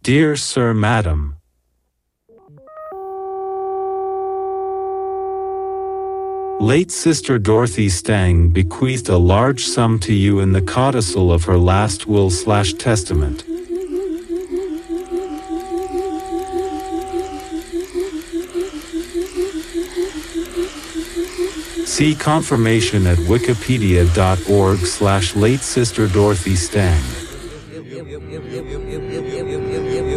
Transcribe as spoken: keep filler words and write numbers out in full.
Dear Sir, Madam. Late Sister Dorothy Stang bequeathed a large sum to you in the codicil of her last will slash testament. See confirmation at wikipedia.org slash late Sister Dorothy Stang.